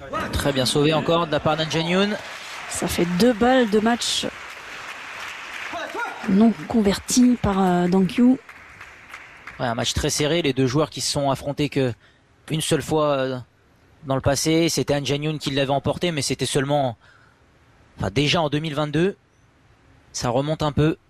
Très bien sauvé encore de la part d'Anjanyoun. Ça fait 2 balles de match non converties par Dankyu. Ouais, un match très serré, les deux joueurs qui se sont affrontés qu'une seule fois dans le passé. C'était Anjanyoun qui l'avait emporté, mais c'était seulement déjà en 2022. Ça remonte un peu.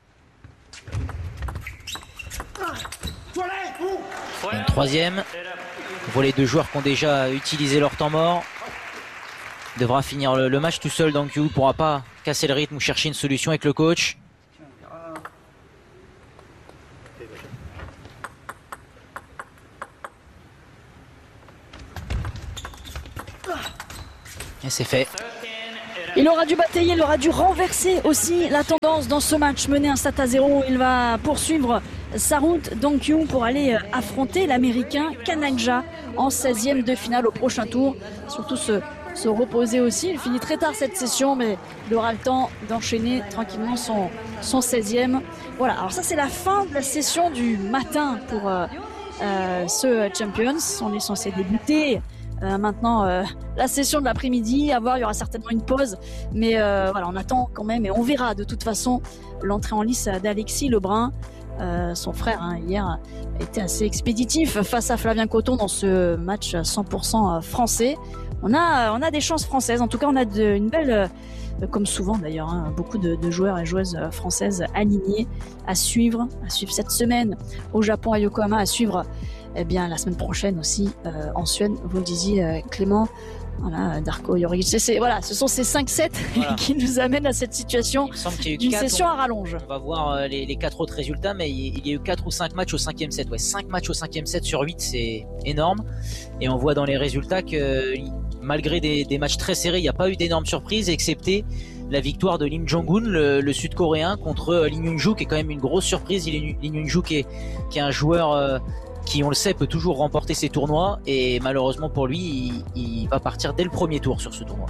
Une troisième. On voit les deux joueurs qui ont déjà utilisé leur temps mort. Il devra finir le match tout seul. Dankyu ne pourra pas casser le rythme ou chercher une solution avec le coach. Et c'est fait. Il aura dû batailler, il aura dû renverser aussi la tendance dans ce match, mener un 7-0. Il va poursuivre sa route, Dankyu, pour aller affronter l'Américain Kanagja en 16e de finale au prochain tour. Surtout se reposer aussi. Il finit très tard cette session, mais il aura le temps d'enchaîner tranquillement son 16e. Voilà, alors ça c'est la fin de la session du matin pour ce Champions. On est censé débuter maintenant la session de l'après-midi. À voir, il y aura certainement une pause, mais voilà, on attend quand même et on verra de toute façon l'entrée en lice d'Alexis Lebrun. Son frère hier a été assez expéditif face à Flavien Coton dans ce match 100% français. On a des chances françaises, en tout cas on a une belle, comme souvent d'ailleurs, beaucoup de joueurs et joueuses françaises alignés à suivre cette semaine au Japon à Yokohama, à suivre la semaine prochaine aussi en Suède, vous le disiez Clément. Voilà, Darko Joric, voilà, ce sont ces 5-7 qui nous amènent à cette situation d'une session à rallonge. On va voir les 4 autres résultats, mais il y a eu 4 ou 5 matchs au 5e set. Ouais, 5 matchs au 5e set sur 8, c'est énorme. Et on voit dans les résultats que malgré des matchs très serrés, il n'y a pas eu d'énormes surprises, excepté la victoire de Lim Jong-un, le sud-coréen, contre Lee Myung-joo, qui est quand même une grosse surprise. Lee Myung-joo qui est un joueur qui, on le sait, peut toujours remporter ses tournois, et malheureusement pour lui, il va partir dès le premier tour sur ce tournoi.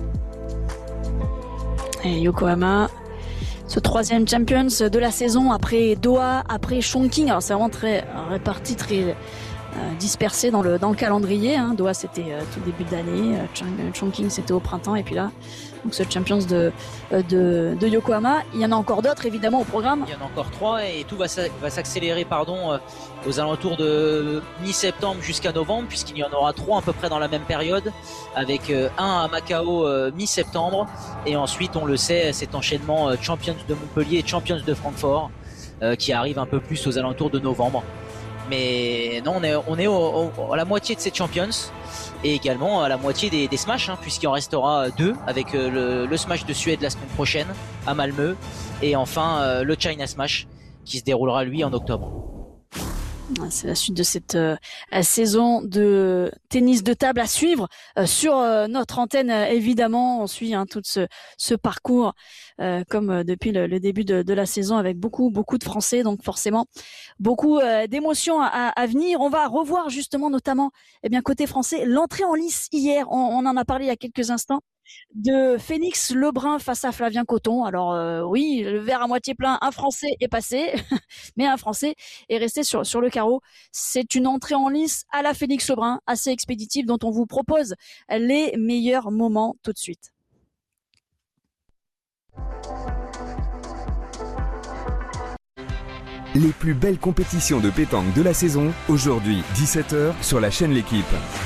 Et Yokohama, ce 3e Champions de la saison, après Doha, après Chongqing. Alors c'est vraiment très réparti, très dispersé dans le calendrier. Doha c'était tout début d'année, Chongqing c'était au printemps, et puis là donc ce Champions de Yokohama. Il y en a encore d'autres évidemment au programme. Il y en a encore 3 et tout va s'accélérer aux alentours de mi-septembre jusqu'à novembre, puisqu'il y en aura 3 à peu près dans la même période, avec un à Macao mi-septembre, et ensuite on le sait, cet enchaînement Champions de Montpellier et Champions de Francfort qui arrive un peu plus aux alentours de novembre. Mais non, on est à la moitié de ces Champions, et également à la moitié des Smash, puisqu'il en restera 2 avec le Smash de Suède la semaine prochaine à Malmö, et enfin le China Smash qui se déroulera lui en octobre. C'est la suite de cette saison de tennis de table à suivre sur notre antenne. Évidemment, on suit tout ce parcours comme depuis le début de la saison, avec beaucoup de Français, donc forcément beaucoup d'émotions à venir. On va revoir justement notamment côté français l'entrée en lice hier. On en a parlé il y a quelques instants, de Félix Lebrun face à Flavien Coton. Alors oui, le verre à moitié plein, un Français est passé, mais un Français est resté sur le carreau. C'est une entrée en lice à la Félix Lebrun, assez expéditive, dont on vous propose les meilleurs moments tout de suite. Les plus belles compétitions de pétanque de la saison, aujourd'hui 17h sur la chaîne L'Équipe.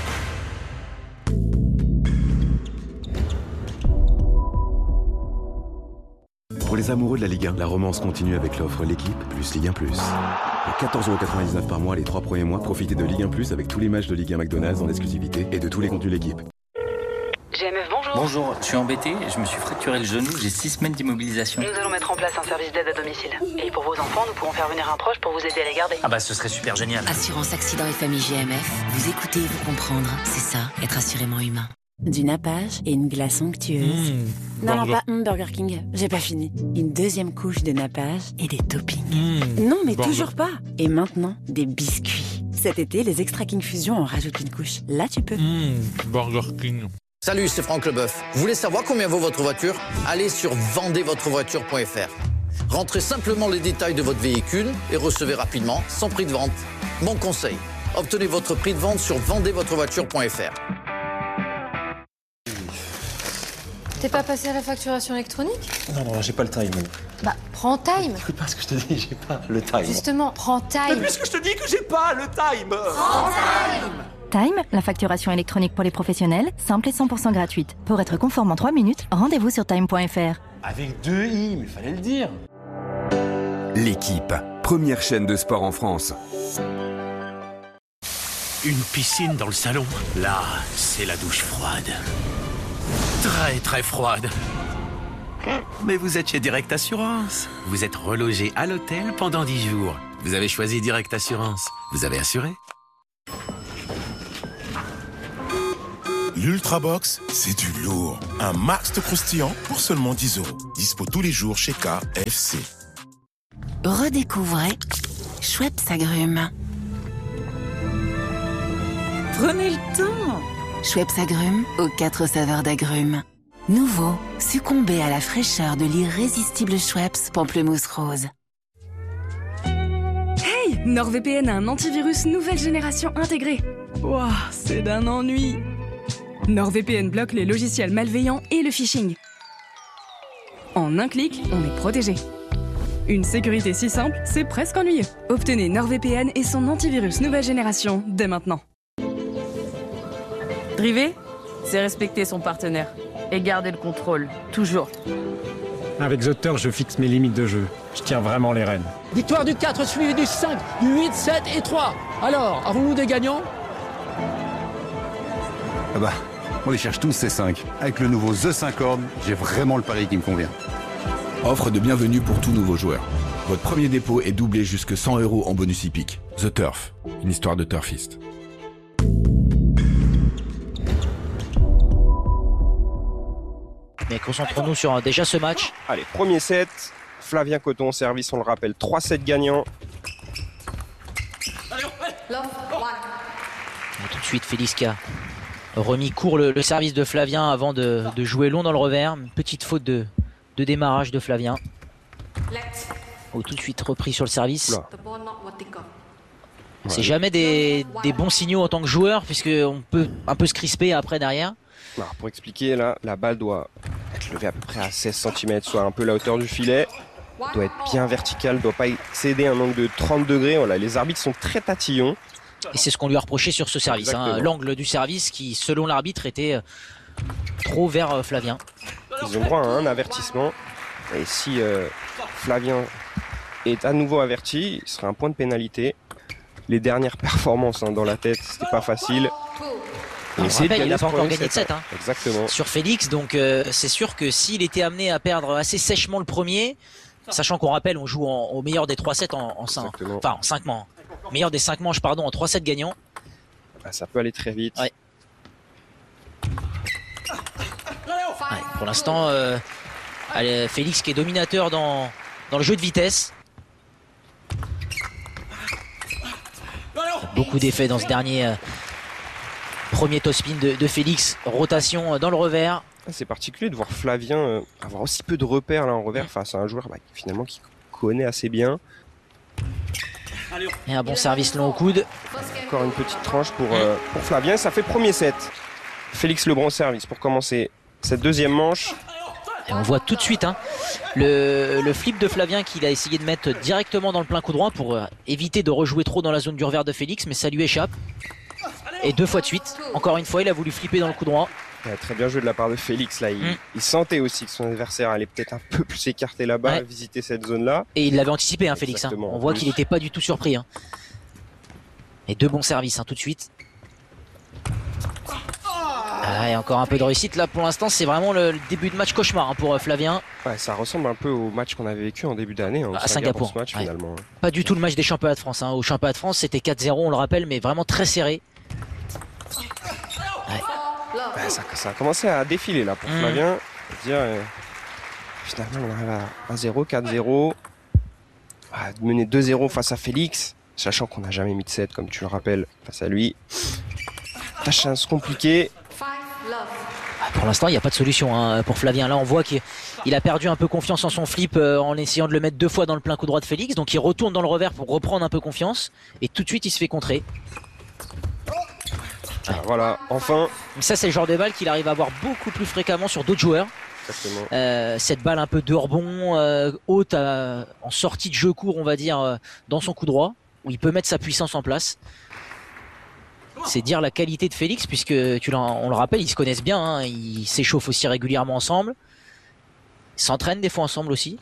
Pour les amoureux de la Ligue 1, la romance continue avec l'offre L'Équipe plus Ligue 1+. Pour 14,99€ par mois les 3 premiers mois, profitez de Ligue 1+, avec tous les matchs de Ligue 1 McDonald's en exclusivité et de tous les contenus L'Équipe. GMF, bonjour. Bonjour, je suis embêté, je me suis fracturé le genou, j'ai 6 semaines d'immobilisation. Nous allons mettre en place un service d'aide à domicile. Et pour vos enfants, nous pourrons faire venir un proche pour vous aider à les garder. Ah bah ce serait super génial. Assurance accident et famille GMF, vous écoutez et vous comprendre, c'est ça, être assurément humain. Du nappage et une glace onctueuse. Non, pas Burger King, j'ai pas fini. Une deuxième couche de nappage et des toppings. Non, mais toujours pas. Et maintenant, des biscuits. Cet été, les Extra King Fusion en rajoutent une couche. Là, tu peux. Burger King. Salut, c'est Franck Leboeuf. Vous voulez savoir combien vaut votre voiture? Allez sur vendezvotrevoiture.fr. Rentrez simplement les détails de votre véhicule et recevez rapidement, sans prix de vente. Bon conseil, obtenez votre prix de vente sur vendezvotrevoiture.fr. T'es pas passé à la facturation électronique? Non, j'ai pas le time. Bah, prends time. Écoute pas ce que je te dis, j'ai pas le time. Justement, prends time. Mais puisque je te dis que j'ai pas le time. Prends time. Time, la facturation électronique pour les professionnels, simple et 100% gratuite. Pour être conforme en 3 minutes, rendez-vous sur time.fr. Avec 2 i, mais fallait le dire. L'équipe, première chaîne de sport en France. Une piscine dans le salon. Là, c'est la douche froide. Très, très froide. Mais vous êtes chez Direct Assurance. Vous êtes relogé à l'hôtel pendant 10 jours. Vous avez choisi Direct Assurance. Vous avez assuré. L'Ultrabox, c'est du lourd. Un max de croustillant pour seulement 10 €. Dispo tous les jours chez KFC. Redécouvrez Schweppes Agrumes. Prenez le temps. Schweppes Agrumes aux 4 saveurs d'agrumes. Nouveau, succombez à la fraîcheur de l'irrésistible Schweppes Pamplemousse Rose. Hey, NordVPN a un antivirus nouvelle génération intégré. Waouh, c'est d'un ennui. NordVPN bloque les logiciels malveillants et le phishing. En un clic, on est protégé. Une sécurité si simple, c'est presque ennuyeux. Obtenez NordVPN et son antivirus nouvelle génération dès maintenant. Driver, c'est respecter son partenaire et garder le contrôle, toujours. Avec The Turf, je fixe mes limites de jeu. Je tiens vraiment les rênes. Victoire du 4 suivi du 5, du 8, 7 et 3. Alors, avons-nous des gagnants? Ah bah, on les cherche tous ces 5. Avec le nouveau The 5 Horn, j'ai vraiment le pari qui me convient. Offre de bienvenue pour tout nouveau joueur. Votre premier dépôt est doublé jusque 100 € en bonus hippique. The Turf, une histoire de turfiste. Mais concentrons-nous sur déjà ce match. Allez, premier set. Flavien Coton, service, on le rappelle, 3 sets gagnants. Tout de suite, Félix qui a remis court le service de Flavien avant de jouer long dans le revers. Une petite faute de démarrage de Flavien. Tout de suite repris sur le service. C'est jamais des bons signaux en tant que joueur, puisqu'on peut un peu se crisper après derrière. Alors, pour expliquer, là, la balle doit être levée à peu près à 16 cm, soit un peu la hauteur du filet. Doit être bien verticale, doit pas excéder un angle de 30 degrés. Voilà, les arbitres sont très tatillons. Et c'est ce qu'on lui a reproché sur ce service. Hein, l'angle du service qui, selon l'arbitre, était trop vers Flavien. Ils ont droit à un avertissement. Et si Flavien est à nouveau averti, il sera un point de pénalité. Les dernières performances dans la tête, c'était pas facile. On rappelle, il n'a pas encore gagné de 7 Exactement. Sur Félix, donc c'est sûr que s'il était amené à perdre assez sèchement le premier, sachant qu'on rappelle, on joue au meilleur des 3 sets en 5 manches. Meilleur des 5 manches, pardon, en 3 sets gagnants. Ça peut aller très vite. Ouais. Pour l'instant, Félix qui est dominateur dans le jeu de vitesse. Beaucoup d'effets dans ce dernier premier top spin de Félix. Rotation dans le revers. C'est particulier de voir Flavien avoir aussi peu de repères là en revers face à un joueur finalement qui connaît assez bien. Et un bon service long au coude. Encore une petite tranche pour Flavien. Ça fait premier set. Félix Lebrun service pour commencer cette deuxième manche. Et on voit tout de suite le flip de Flavien qu'il a essayé de mettre directement dans le plein coup droit pour éviter de rejouer trop dans la zone du revers de Félix, mais ça lui échappe. Et 2 fois de suite, encore une fois, il a voulu flipper dans le coup droit. Très bien joué de la part de Félix là. Il sentait aussi que son adversaire allait peut-être un peu plus écarté là-bas, visiter cette zone-là. Et il l'avait anticipé, Félix. On voit qu'il n'était pas du tout surpris. Et 2 bons services tout de suite. Et encore un peu de réussite là pour l'instant, c'est vraiment le début de match cauchemar pour Flavien. Ouais, ça ressemble un peu au match qu'on avait vécu en début d'année à Singapour. Ce match, finalement. Pas du tout le match des championnats de France. Au championnat de France, c'était 4-0, on le rappelle, mais vraiment très serré. Ça a commencé à défiler là pour Flavien. Finalement, on arrive à 1-0, 4-0. Mener 2-0 face à Félix, sachant qu'on n'a jamais mis de 7, comme tu le rappelles, face à lui. Tâche compliquée. Pour l'instant, il n'y a pas de solution pour Flavien. Là, on voit qu'il a perdu un peu confiance en son flip en essayant de le mettre 2 fois dans le plein coup droit de Félix. Donc, il retourne dans le revers pour reprendre un peu confiance. Et tout de suite, il se fait contrer. Voilà, enfin. Ça, c'est le genre de balle qu'il arrive à avoir beaucoup plus fréquemment sur d'autres joueurs. Cette balle un peu de rebond, haute en sortie de jeu court, on va dire, dans son coup droit, où il peut mettre sa puissance en place. C'est dire la qualité de Félix, puisque on le rappelle, ils se connaissent bien, hein, ils s'échauffent aussi régulièrement ensemble. Ils s'entraînent des fois ensemble aussi.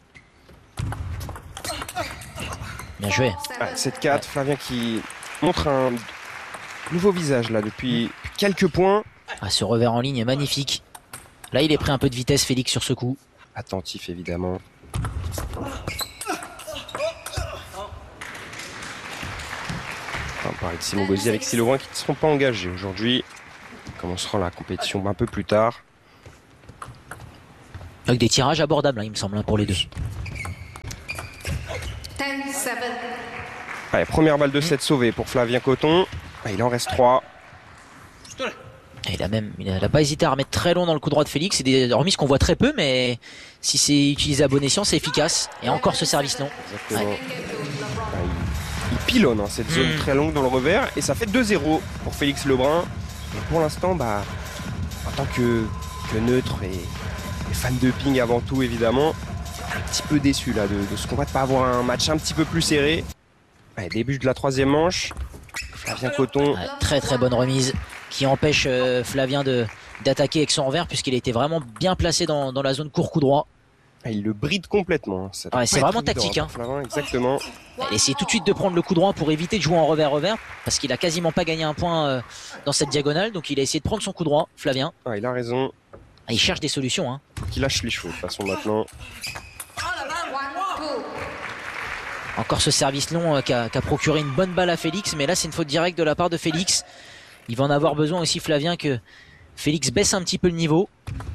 Bien joué. 7-4, Flavien qui montre un nouveau visage là depuis quelques points. Ce revers en ligne est magnifique. Là, il est pris un peu de vitesse, Félix, sur ce coup. Attentif, évidemment. On parle de Simon Gauzy avec Alexis Lebrun qui ne seront pas engagés aujourd'hui. Ils commenceront la compétition un peu plus tard. Avec des tirages abordables, hein, il me semble, hein, pour les deux. Allez, première balle de 7 sauvée pour Flavien Coton. Il en reste 3. Il a pas hésité à remettre très long dans le coup droit de Félix. C'est des remises qu'on voit très peu, mais si c'est utilisé à bon escient, c'est efficace. Et encore ce service long. Exactement. Ouais. Il pilonne cette zone très longue dans le revers. Et ça fait 2-0 pour Félix Lebrun. Et pour l'instant, en tant que neutre et fan de ping avant tout, évidemment, un petit peu déçu là de ce qu'on va pas avoir un match un petit peu plus serré. Début de la 3e manche. Flavien Coton. Très très bonne remise qui empêche Flavien d'attaquer avec son revers, puisqu'il était vraiment bien placé dans la zone court coup droit. Il le bride complètement. C'est vraiment tactique. Hein. Flavien, exactement. Il essaie tout de suite de prendre le coup droit pour éviter de jouer en revers-revers, parce qu'il a quasiment pas gagné un point dans cette diagonale. Donc il a essayé de prendre son coup droit, Flavien. Il a raison. Il cherche des solutions. Hein. Faut qu'il lâche les cheveux de toute façon maintenant. Encore ce service long qui a procuré une bonne balle à Félix, mais là c'est une faute directe de la part de Félix. Il va en avoir besoin aussi, Flavien, que Félix baisse un petit peu le niveau.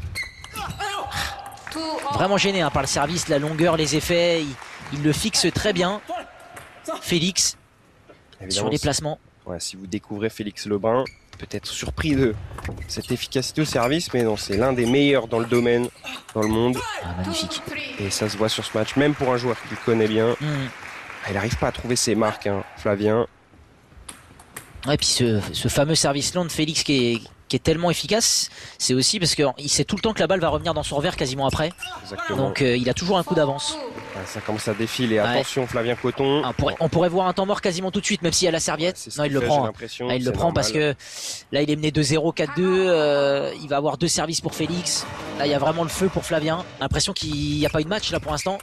Vraiment gêné par le service, la longueur, les effets. Il le fixe très bien. Félix, évidemment, sur les placements. Si vous découvrez Félix Lebrun, peut-être surpris de cette efficacité au service, mais non, c'est l'un des meilleurs dans le domaine, dans le monde. Magnifique. Et ça se voit sur ce match, même pour un joueur qu'il connaît bien. Il n'arrive pas à trouver ses marques, Flavien. Et puis ce fameux service long de Félix qui est tellement efficace, c'est aussi parce qu'il sait tout le temps que la balle va revenir dans son revers quasiment après. Exactement. Donc il a toujours un coup d'avance. Ça commence à défiler. Attention, Flavien Coton. On pourrait voir un temps mort quasiment tout de suite, même s'il y a la serviette. Non, il le prend. Il le prend parce que là, il est mené 2-0, 4-2. Il va avoir 2 services pour Félix. Là, il y a vraiment le feu pour Flavien. L'impression qu'il n'y a pas eu de match là pour l'instant.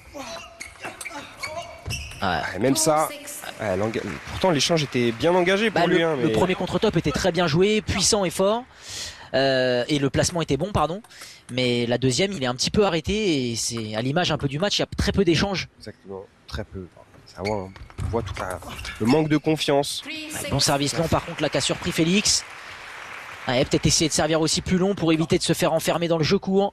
Même ça. Pourtant, l'échange était bien engagé pour lui. Le premier contre-top était très bien joué, puissant et fort. Et le placement était bon, pardon. Mais la deuxième, il est un petit peu arrêté. Et c'est à l'image un peu du match, il y a très peu d'échanges. Exactement, très peu. Ça on voit tout le manque de confiance. Bon service long, par contre, là, qui a surpris Félix. Peut-être essayer de servir aussi plus long pour éviter de se faire enfermer dans le jeu court.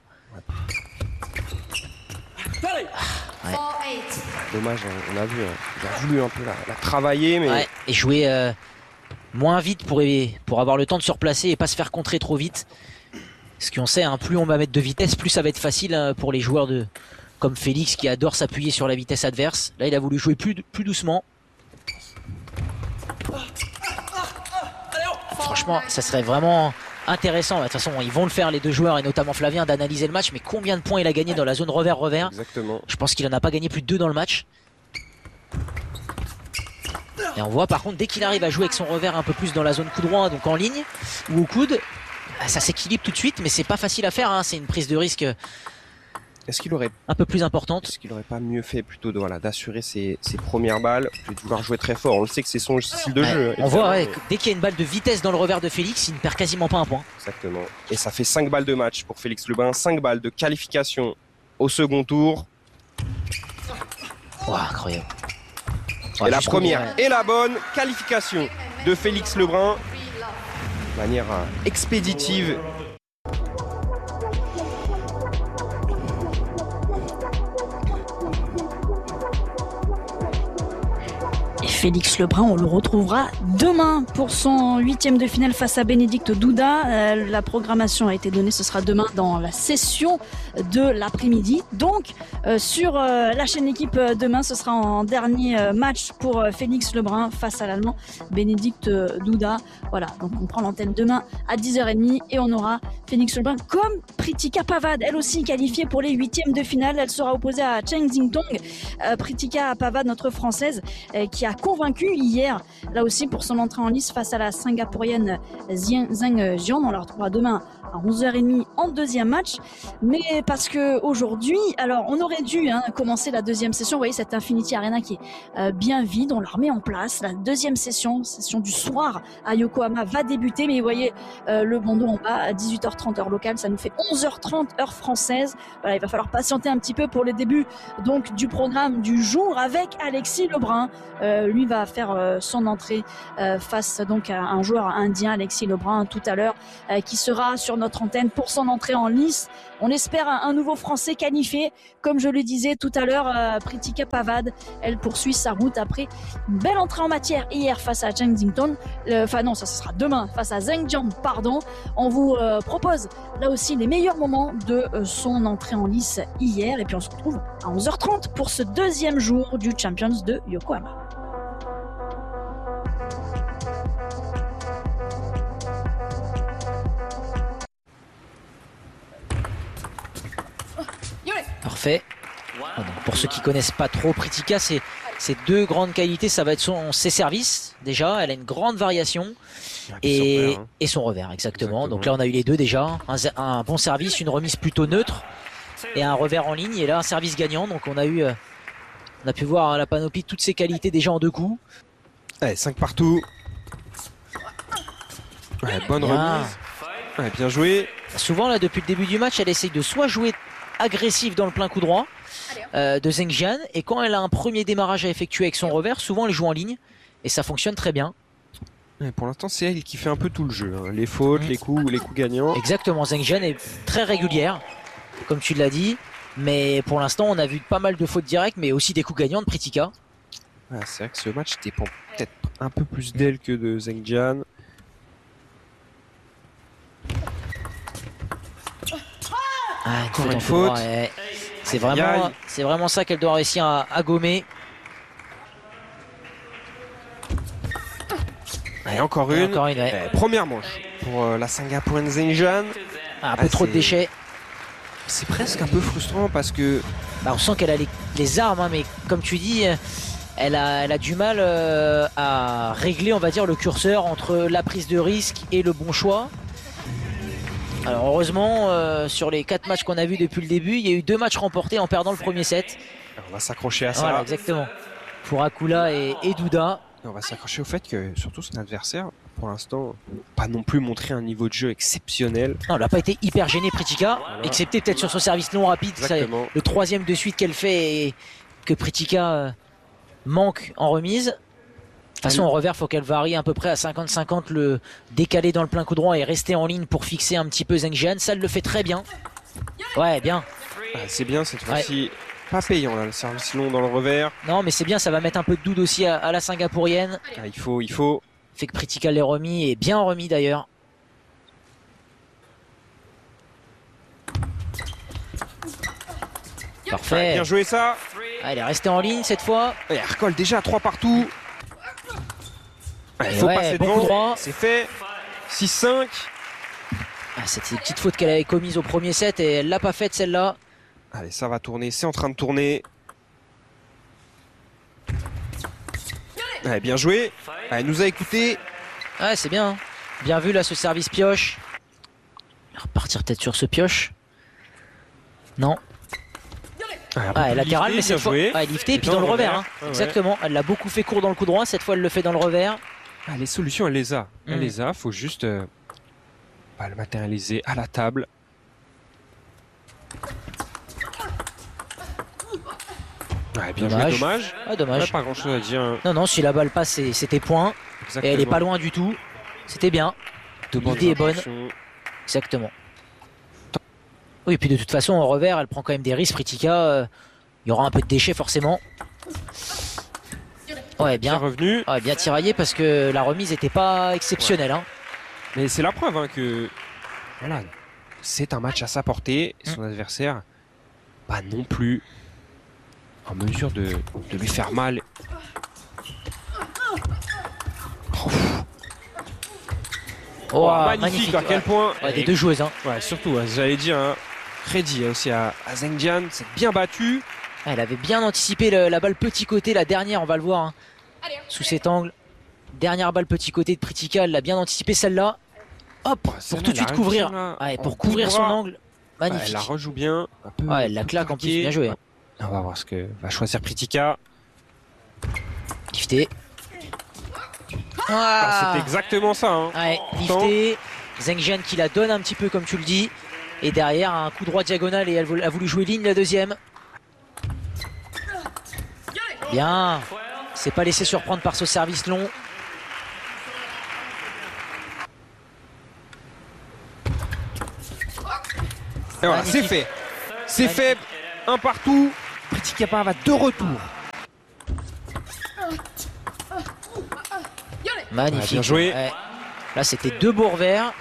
Dommage, on a vu, il a voulu un peu la travailler, mais... et jouer moins vite pour avoir le temps de se replacer et pas se faire contrer trop vite. Parce qu'on sait, plus on va mettre de vitesse, plus ça va être facile pour les joueurs comme Félix qui adore s'appuyer sur la vitesse adverse. Là, il a voulu jouer plus doucement. Franchement, ça serait vraiment intéressant. De toute façon, ils vont le faire, les deux joueurs, et notamment Flavien, d'analyser le match. Mais combien de points il a gagné dans la zone revers-revers? Exactement. Je pense qu'il en a pas gagné plus de 2 dans le match. Et on voit par contre, dès qu'il arrive à jouer avec son revers un peu plus dans la zone coup droit, donc en ligne ou au coude, ça s'équilibre tout de suite, mais c'est pas facile à faire. C'est une prise de risque un peu plus importante. Est-ce qu'il aurait pas mieux fait plutôt d'assurer ses premières balles, de vouloir jouer très fort? On le sait que c'est son style de jeu. On voit, dès qu'il y a une balle de vitesse dans le revers de Félix, il ne perd quasiment pas un point. Exactement. Et ça fait 5 balles de match pour Félix Lebrun, 5 balles de qualification au second tour. Incroyable. Et la première et la bonne qualification de Félix Lebrun de manière expéditive. Et Félix Lebrun, on le retrouvera demain pour son 8e de finale face à Bénédicte Douda. La programmation a été donnée, ce sera demain dans la session de l'après-midi. Donc sur la chaîne L'équipe demain, ce sera en dernier match pour Félix Lebrun face à l'Allemand Bénédicte Douda. Voilà, donc on prend l'antenne demain à 10h30 et on aura Félix Lebrun comme Pritika Pavad, elle aussi qualifiée pour les 8e de finale. Elle sera opposée à Chen Xingtong. Pritika Pavad, notre française, qui a convaincu hier, là aussi pour son entrée en lice face à la Singapourienne Zheng Jian. On la retrouvera demain à 11h30 en deuxième match. Mais parce que aujourd'hui, alors on aurait dû commencer la deuxième session. Vous voyez cette Infinity Arena qui est bien vide. On la remet en place. La deuxième session du soir à Yokohama va débuter. Mais vous voyez le bandeau en bas à 18h30 heure locale. Ça nous fait 11h30 heure française. Voilà, il va falloir patienter un petit peu pour le début donc du programme du jour avec Alexis Lebrun. Lui va faire son entrée face donc à un joueur indien, Alexis Lebrun, tout à l'heure, qui sera sur notre antenne pour son entrée en lice. On espère un nouveau Français qualifié. Comme je le disais tout à l'heure, Pritika Pavad, elle poursuit sa route après une belle entrée en matière hier face à Chen Xingtong. Enfin non, ça sera demain face à Zheng Jian, pardon. On vous propose là aussi les meilleurs moments de son entrée en lice hier. Et puis on se retrouve à 11h30 pour ce deuxième jour du Champions de Yokohama. Parfait. Donc pour ceux qui connaissent pas trop Pritika, c'est deux grandes qualités. Ça va être ses services déjà. Elle a une grande variation et son revers exactement. Donc là on a eu les deux déjà. Un bon service, une remise plutôt neutre et un revers en ligne. Et là un service gagnant. Donc on a pu voir à la panoplie toutes ces qualités déjà en deux coups. Allez, 5 partout. Ouais, bonne remise. Ouais, bien joué. Souvent là depuis le début du match, elle essaye de soit jouer agressive dans le plein coup droit de Zheng Jian, et quand elle a un premier démarrage à effectuer avec son revers, souvent elle joue en ligne et ça fonctionne très bien. Ouais, pour l'instant c'est elle qui fait un peu tout le jeu, les fautes, les coups gagnants. Exactement, Zheng Jian est très régulière comme tu l'as dit, mais pour l'instant on a vu pas mal de fautes directes mais aussi des coups gagnants de Pritika. Ouais, c'est vrai que ce match dépend peut-être un peu plus d'elle que de Zheng Jian. Encore une faute. Ouais. C'est vraiment ça qu'elle doit réussir à gommer. Et encore une. Ouais. Première manche pour la Singapourienne Zheng Jian. Un peu trop de déchets. C'est presque un peu frustrant parce que on sent qu'elle a les armes, mais comme tu dis, elle a du mal à régler, on va dire, le curseur entre la prise de risque et le bon choix. Alors heureusement, sur les 4 matchs qu'on a vus depuis le début, il y a eu 2 matchs remportés en perdant le premier set. On va s'accrocher à ça. Voilà, exactement. Pour Akula et Douda. On va s'accrocher au fait que surtout son adversaire, pour l'instant, pas non plus montré un niveau de jeu exceptionnel. Non, elle n'a pas été hyper gêné Pritika, excepté peut-être sur son service long rapide. Le 3e de suite qu'elle fait et que Pritika manque en remise. De toute façon, en revers, il faut qu'elle varie à peu près à 50-50, le décaler dans le plein coup droit et rester en ligne pour fixer un petit peu Zheng Jian. Ça, elle le fait très bien. Ouais, bien. C'est bien cette fois-ci. Pas payant là, le service long dans le revers. Non, mais c'est bien, ça va mettre un peu de doute aussi à la Singapourienne. Il faut. Fait que Pritika l'ait remis et bien remis d'ailleurs. Parfait. Bien joué ça. Elle est restée en ligne cette fois. Et elle recolle déjà à 3 partout. Il faut passer devant, c'est fait. 6-5. C'était une petite faute qu'elle avait commise au premier set et elle l'a pas faite celle-là. Allez, ça va tourner, c'est en train de tourner. Allez, bien joué. Elle nous a écouté. Ouais, c'est bien. Bien vu là ce service pioche. On va repartir peut-être sur ce pioche. Non. Elle latéral, mais cette fois, elle est liftée et puis dans le revers. Exactement. Elle l'a beaucoup fait court dans le coup droit. Cette fois, elle le fait dans le revers. Les solutions, elle les a. Elle les a. Faut juste le matérialiser à la table. Bien joué, dommage. Dommage. Pas grand chose à dire. Non, si la balle passe, c'était point. Exactement. Et elle est pas loin du tout. C'était bien. L'idée est bonne. Exactement. Oui, et puis de toute façon, en revers, elle prend quand même des risques. Pritika, il y aura un peu de déchets forcément. Ouais, bien revenu. Ouais, bien tiraillé parce que la remise n'était pas exceptionnelle. Hein. Mais c'est la preuve que voilà, c'est un match à sa portée. Son adversaire, pas non plus en mesure de lui faire mal. Magnifique, à quel point. Ouais, des deux joueuses. Hein. Ouais, surtout, j'allais dire, crédit aussi à Zheng Jian, c'est bien battu. Elle avait bien anticipé la balle petit côté, la dernière, on va le voir, hein, sous cet angle. Dernière balle petit côté de Pritika, elle l'a bien anticipé celle-là. Hop, pour tout de suite couvrir. Ouais, pour couvrir son angle. Magnifique. Elle la rejoue bien. Ouais, elle la claque en plus, bien joué. On va voir ce que va choisir Pritika. Lifté. C'est exactement ça. Hein. Ouais, lifté. Zheng Jian qui la donne un petit peu comme tu le dis. Et derrière, un coup droit diagonal et elle a voulu jouer ligne la deuxième. Bien. C'est pas laissé surprendre par ce service long. Et voilà, c'est fait. C'est fait. Un partout. Pritika Pavad de retour. Magnifique. Bien joué. Ouais. Là, c'était deux beaux revers.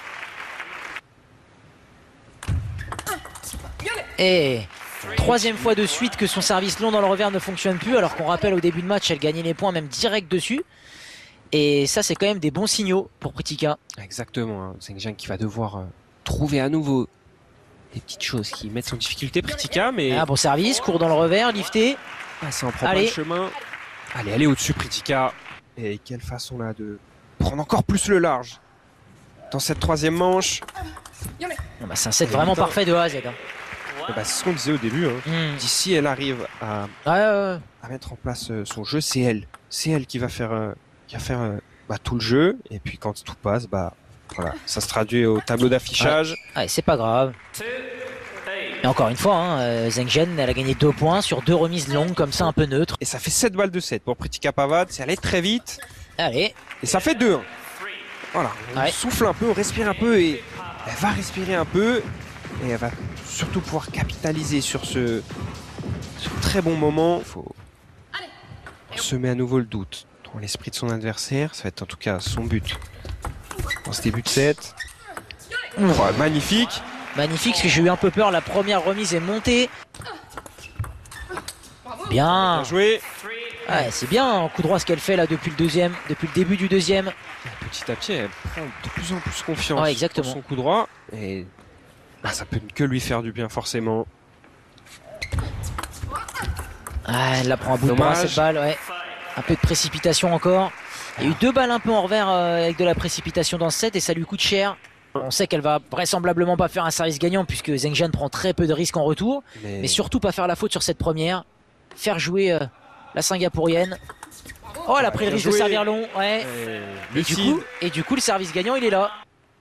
Et troisième fois de suite que son service long dans le revers ne fonctionne plus, alors qu'on rappelle au début de match, elle gagnait les points même direct dessus. Et ça, c'est quand même des bons signaux pour Pritika. Exactement. Zheng Jian qui va devoir trouver à nouveau des petites choses qui mettent en difficulté Pritika, mais... Bon service, court dans le revers, lifté. Ça en prend pas le chemin. Allez, elle est au-dessus Pritika. Et quelle façon là de prendre encore plus le large dans cette troisième manche. C'est un set vraiment parfait de A à Z. C'est ce qu'on disait au début. D'ici elle arrive à mettre en place son jeu, c'est elle. C'est elle qui va faire, tout le jeu. Et puis quand tout passe, voilà, ça se traduit au tableau d'affichage. Ouais, c'est pas grave. Et encore une fois, Zheng Jian, elle a gagné 2 points sur 2 remises longues comme ça, un peu neutres. Et ça fait 7 balles de 7 pour Pritika Pavad. C'est allé très vite. Allez. Et ça fait 2-1. Voilà, on souffle un peu, on respire un peu et elle va respirer un peu. Et elle va surtout pouvoir capitaliser sur ce très bon moment. On se met à nouveau le doute dans l'esprit de son adversaire. Ça va être en tout cas son but dans ce début de set. Magnifique. Magnifique, parce que j'ai eu un peu peur. La première remise est montée. Bien joué. Ouais, c'est bien, coup droit ce qu'elle fait là depuis le début du deuxième. Petit à petit, elle prend de plus en plus confiance dans son coup droit. Et ça peut que lui faire du bien forcément. Elle la prend à bout de bras cette balle, ouais. Un peu de précipitation encore. Il y a eu 2 balles un peu en revers avec de la précipitation dans ce set et ça lui coûte cher. On sait qu'elle va vraisemblablement pas faire un service gagnant puisque Zheng Jian prend très peu de risques en retour. Mais surtout pas faire la faute sur cette première. Faire jouer la Singapourienne. Oh, elle a pris le risque de servir long. Ouais. Et du coup, le service gagnant, il est là.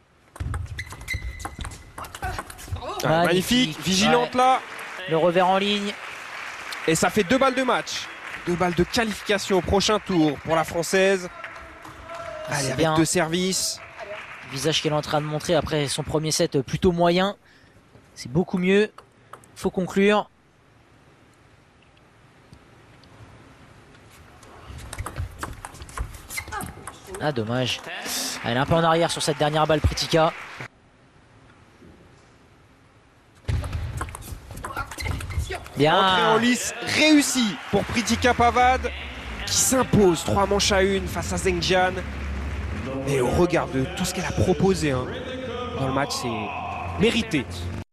Magnifique. Vigilante là. Le revers en ligne. Et ça fait 2 balles de match. 2 balles de qualification au prochain tour pour la Française. Allez, avec bien. 2 services. Visage qu'elle est en train de montrer après son premier set plutôt moyen. C'est beaucoup mieux. Faut conclure. Dommage. Elle est un peu en arrière sur cette dernière balle, Pritika. Bien. Entrée en lice réussie pour Pritika Pavad qui s'impose 3 manches à 1 face à Zheng Jian. Et au regard de tout ce qu'elle a proposé dans le match, c'est mérité.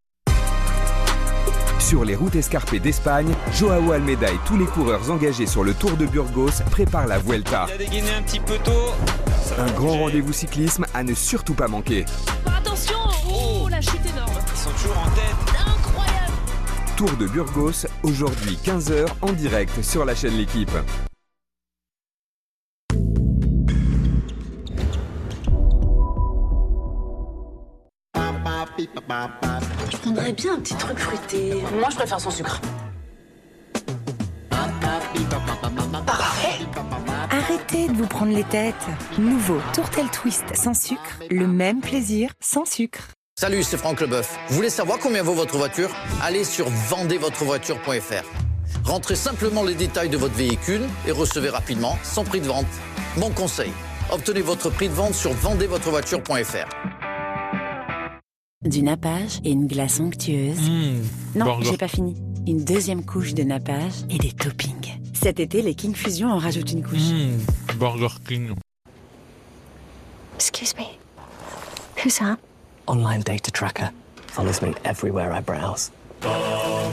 Sur les routes escarpées d'Espagne, Joao Almeida et tous les coureurs engagés sur le Tour de Burgos préparent la Vuelta. Il a dégainé un petit peu tôt. Un grand rendez-vous cyclisme à ne surtout pas manquer. Attention, la chute énorme. Ils sont toujours en tête. Incroyable. Tour de Burgos, aujourd'hui 15h en direct sur la chaîne L'Équipe. Je prendrais bien un petit truc fruité. Moi, je préfère sans sucre. Parfait. Arrêtez de vous prendre les têtes. Nouveau Tourtel Twist sans sucre, le même plaisir sans sucre. Salut, c'est Franck Leboeuf. Vous voulez savoir combien vaut votre voiture? Allez sur vendezvotrevoiture.fr. Rentrez simplement les détails de votre véhicule et recevez rapidement, sans prix de vente. Mon conseil, obtenez votre prix de vente sur vendezvotrevoiture.fr. Du nappage et une glace onctueuse. Non, j'ai pas fini. Une deuxième couche de nappage et des toppings. Cet été, les King Fusion en rajoutent une couche. Burger King. Excuse me. Who's that? Online data tracker. Follows me everywhere I browse.